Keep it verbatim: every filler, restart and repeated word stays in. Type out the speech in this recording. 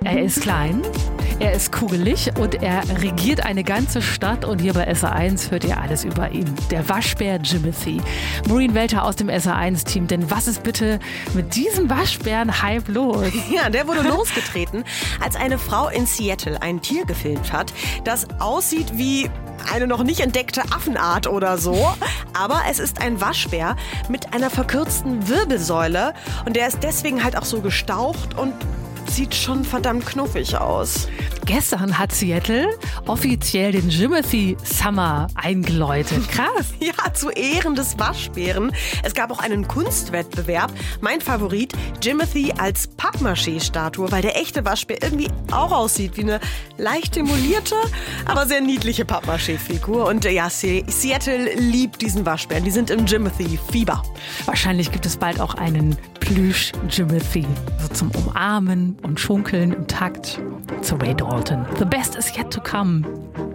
Er ist klein, er ist kugelig und er regiert eine ganze Stadt. Und hier bei S R eins hört ihr alles über ihn. Der Waschbär Jimothy. Maureen Welter aus dem S R eins Team. Denn was ist bitte mit diesem Waschbären-Hype los? Ja, der wurde losgetreten, als eine Frau in Seattle ein Tier gefilmt hat, das aussieht wie eine noch nicht entdeckte Affenart oder so. Aber es ist ein Waschbär mit einer verkürzten Wirbelsäule. Und der ist deswegen halt auch so gestaucht und sieht schon verdammt knuffig aus. Gestern hat Seattle offiziell den Jimothy Summer eingeläutet. Krass. Ja, zu Ehren des Waschbären. Es gab auch einen Kunstwettbewerb. Mein Favorit, Jimothy als Pappmaché-Statue, weil der echte Waschbär irgendwie auch aussieht wie eine leicht demolierte, aber sehr niedliche Pappmaché-Figur. Und ja, Seattle liebt diesen Waschbären. Die sind im Jimothy-Fieber. Wahrscheinlich gibt es bald auch einen Plüsch-Jimothy. So zum Umarmen und Schunkeln im Takt zu Ray Dalton. The best is yet to come.